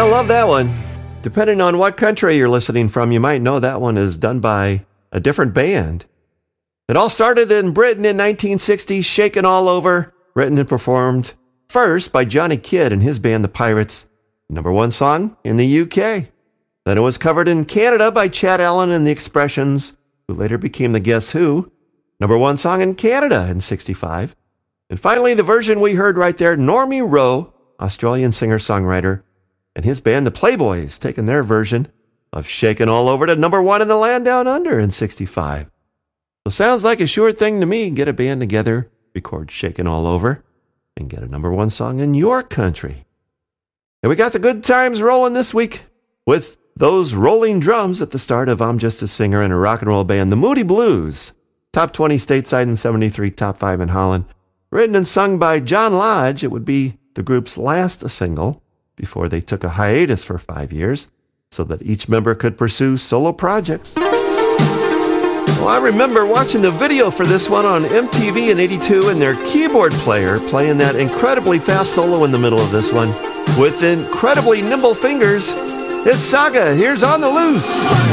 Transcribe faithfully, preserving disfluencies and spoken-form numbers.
love that one. Depending on what country you're listening from, you might know that one is done by a different band. It all started in Britain in nineteen sixty, Shakin' All Over, written and performed first by Johnny Kidd and his band The Pirates, number one song in the U K. Then it was covered in Canada by Chad Allen and the Expressions, who later became the Guess Who, number one song in Canada in sixty-five. And finally, the version we heard right there, Normie Rowe, Australian singer-songwriter, and his band The Playboys, taking their version of Shakin' All Over to number one in the land down under in sixty-five. So sounds like a sure thing to me. Get a band together, record Shakin' All Over, and get a number one song in your country. And we got the good times rolling this week with those rolling drums at the start of I'm Just a Singer in a Rock and Roll Band, the Moody Blues. Top twenty stateside in seventy-three, top five in Holland. Written and sung by John Lodge, it would be the group's last single before they took a hiatus for five years so that each member could pursue solo projects. Well, I remember watching the video for this one on M T V in eighty-two and their keyboard player playing that incredibly fast solo in the middle of this one with incredibly nimble fingers. It's Saga. Here's On the Loose.